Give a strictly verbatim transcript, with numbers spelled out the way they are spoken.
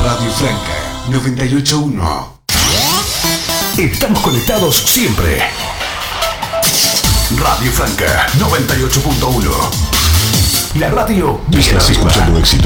Radio Franca noventa y ocho punto uno. Estamos conectados siempre. Radio Franca noventa y ocho punto uno. La radio de Estás la escuchando éxito.